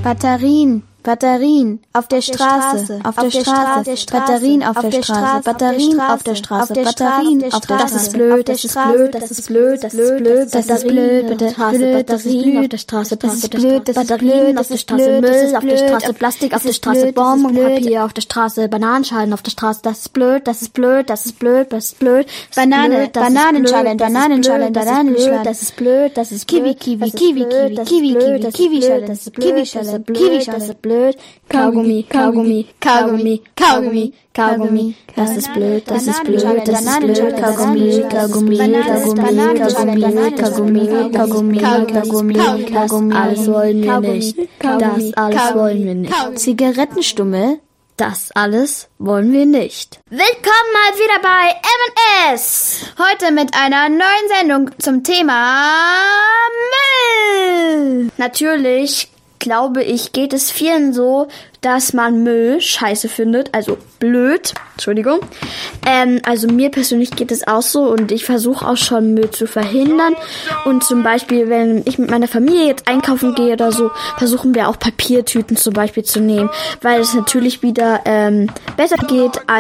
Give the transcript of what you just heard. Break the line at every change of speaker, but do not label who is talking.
Batterien auf der Straße, Batterien auf der Straße, Batterien auf der Straße, Batterien auf der Straße.
Das ist blöd, das ist blöd, das ist blöd, das ist blöd, das ist blöd, Batterien auf der Straße,
das ist blöd, das ist blöd,
auf der Straße, Müll auf der Straße, Plastik auf der Straße, Bonbonpapier auf der Straße, Bananenschalen auf der Straße, das ist blöd, das ist blöd, das ist blöd, das ist blöd,
Bananenschalen,
das ist blöd, das ist
Kiwi, Kiwischale,
das ist blöd, Kaugummi, das ist blöd, das ist blöd, das ist blöd, Kaugummi, das alles wollen wir nicht, das alles wollen wir nicht.
Zigarettenstummel,
das alles wollen wir nicht. Willkommen mal wieder bei M&S.
Heute mit einer neuen Sendung zum Thema Müll.
Natürlich, glaube ich, geht es vielen so, dass man Müll scheiße findet, also blöd, Entschuldigung. Also mir persönlich geht es auch so und ich versuche auch schon Müll zu verhindern. Und zum Beispiel, wenn ich mit meiner Familie jetzt einkaufen gehe oder so, versuchen wir auch Papiertüten zum Beispiel zu nehmen, weil es natürlich wieder besser geht